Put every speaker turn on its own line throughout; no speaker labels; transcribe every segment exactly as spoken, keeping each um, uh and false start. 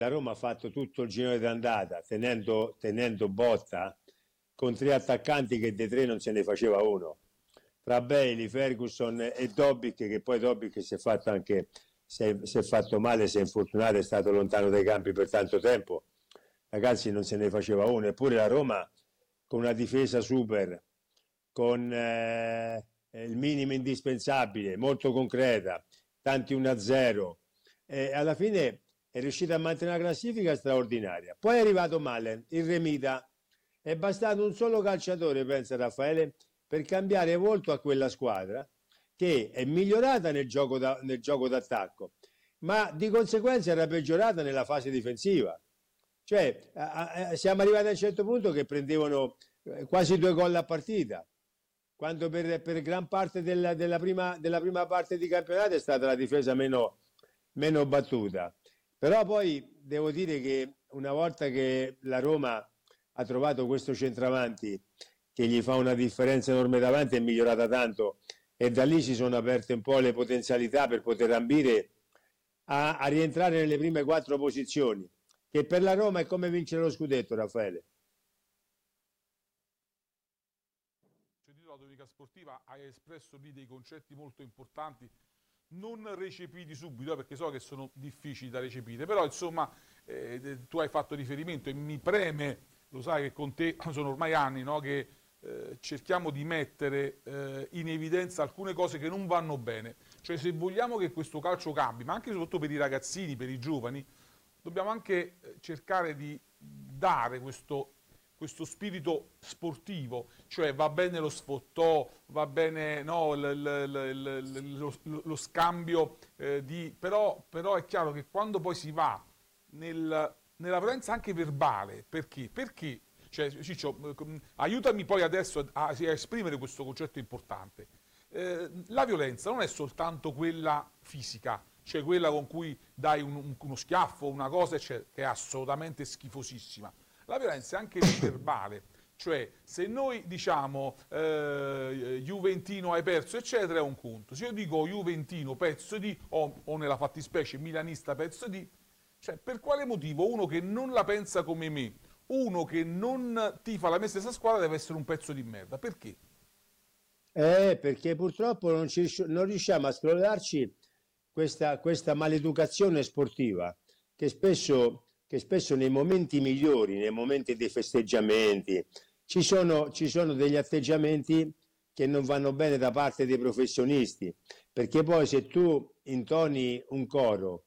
la Roma ha fatto tutto il girone d'andata tenendo, tenendo botta con tre attaccanti che dei tre non se ne faceva uno, tra Bailey, Ferguson e Dobbik, che poi Dobbik si è fatto anche si è, si è fatto male, si è infortunato, è stato lontano dai campi per tanto tempo. Ragazzi, non se ne faceva uno. Eppure la Roma con una difesa super, con eh, il minimo indispensabile, molto concreta, tanti uno a zero, e alla fine è riuscita a mantenere una classifica straordinaria. Poi è arrivato Malen, il Remida. È bastato un solo calciatore, pensa Raffaele, per cambiare volto a quella squadra che è migliorata nel gioco, da, nel gioco d'attacco, ma di conseguenza era peggiorata nella fase difensiva. Cioè, a, a, siamo arrivati a un certo punto che prendevano eh, quasi due gol a partita, quando per, per gran parte della, della, prima, della prima parte di campionato è stata la difesa meno, meno battuta. Però poi devo dire che una volta che la Roma ha trovato questo centravanti che gli fa una differenza enorme davanti, è migliorata tanto, e da lì si sono aperte un po' le potenzialità per poter ambire a, a rientrare nelle prime quattro posizioni, che per la Roma è come vincere lo scudetto, Raffaele.
La domenica sportiva hai espresso lì dei concetti molto importanti, non recepiti subito, perché so che sono difficili da recepire, però insomma eh, tu hai fatto riferimento e mi preme, lo sai che con te sono ormai anni, no, che eh, cerchiamo di mettere eh, in evidenza alcune cose che non vanno bene. Cioè, se vogliamo che questo calcio cambi, ma anche e soprattutto per i ragazzini, per i giovani, dobbiamo anche cercare di dare questo, questo spirito sportivo, cioè va bene lo sfottò, va bene no, l, l, l, lo, lo scambio, eh, di, però, però è chiaro che quando poi si va nel, nella violenza anche verbale, perché? Perché? Cioè, Ciccio, aiutami poi adesso a, a esprimere questo concetto importante. Eh, la violenza non è soltanto quella fisica, cioè quella con cui dai un, un, uno schiaffo, una cosa, cioè, che è assolutamente schifosissima. La violenza è anche verbale, cioè se noi diciamo eh, Juventino hai perso, eccetera, è un conto. Se io dico Juventino pezzo di, o, o nella fattispecie milanista pezzo di, cioè per quale motivo uno che non la pensa come me, uno che non tifa la mia stessa squadra deve essere un pezzo di merda? Perché?
Eh, perché purtroppo non, ci, non riusciamo a scrollarci questa, questa maleducazione sportiva che spesso, che spesso nei momenti migliori, nei momenti dei festeggiamenti, ci sono, ci sono degli atteggiamenti che non vanno bene da parte dei professionisti, perché poi se tu intoni un coro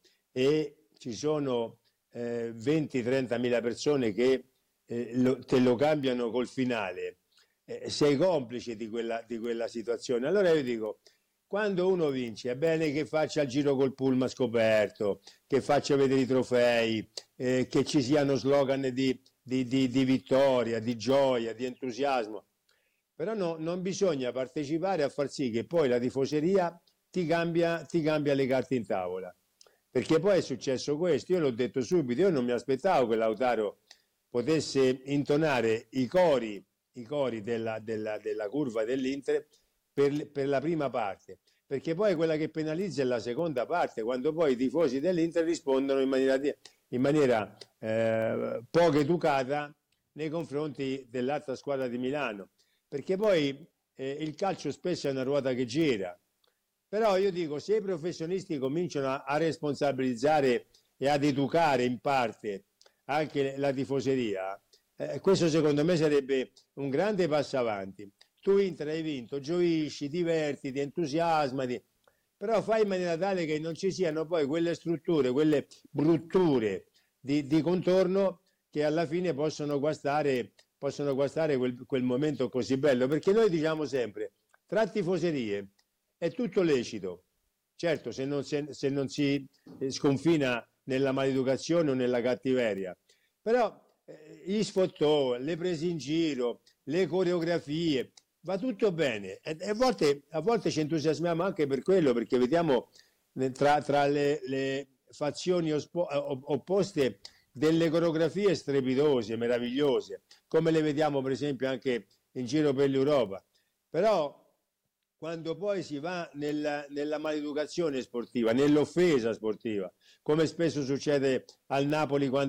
e ci sono eh, venti trenta mila persone che eh, lo, te lo cambiano col finale, eh, sei complice di quella, di quella situazione. Allora io dico, quando uno vince è bene che faccia il giro col pullman scoperto, che faccia vedere i trofei, eh, che ci siano slogan di, di, di, di vittoria, di gioia, di entusiasmo, però no, non bisogna partecipare a far sì che poi la tifoseria ti cambia, ti cambia le carte in tavola, perché poi è successo questo. Io l'ho detto subito, io non mi aspettavo che Lautaro potesse intonare i cori, i cori della, della, della curva dell'Inter per, per la prima parte, perché poi quella che penalizza è la seconda parte, quando poi i tifosi dell'Inter rispondono in maniera, in maniera eh, poco educata nei confronti dell'altra squadra di Milano, perché poi eh, il calcio spesso è una ruota che gira. Però io dico, se i professionisti cominciano a, a responsabilizzare e ad educare in parte anche la tifoseria, eh, questo secondo me sarebbe un grande passo avanti. Tu Inter hai vinto, gioisci, divertiti, entusiasmati, però fai in maniera tale che non ci siano poi quelle strutture, quelle brutture di, di contorno che alla fine possono guastare, possono guastare quel, quel momento così bello, perché noi diciamo sempre, tra tifoserie è tutto lecito, certo se non, se, se non si sconfina nella maleducazione o nella cattiveria, però eh, gli sfottò, le prese in giro, le coreografie, va tutto bene, e, e a, volte, a volte ci entusiasmiamo anche per quello, perché vediamo tra, tra le, le fazioni ospo, opposte delle coreografie strepitose, meravigliose, come le vediamo per esempio anche in giro per l'Europa. Però quando poi si va nella, nella maleducazione sportiva, nell'offesa sportiva, come spesso succede al Napoli quando